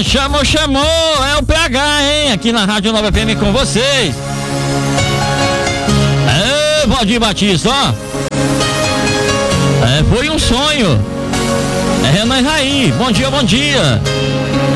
Chamou, é o PH, hein? Aqui na Rádio Nova FM com vocês. Valdir Batista, ó. Foi um sonho. É Renan e Raí. Bom dia.